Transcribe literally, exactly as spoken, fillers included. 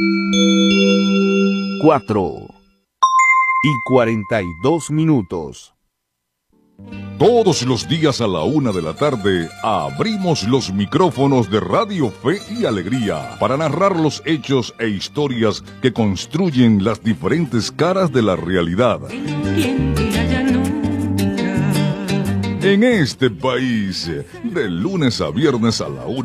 Cuatro y cuarenta y dos minutos. Todos los días a la una de la tarde abrimos los micrófonos de Radio Fe y Alegría para narrar los hechos e historias que construyen las diferentes caras de la realidad. En este país, de lunes a viernes a la una.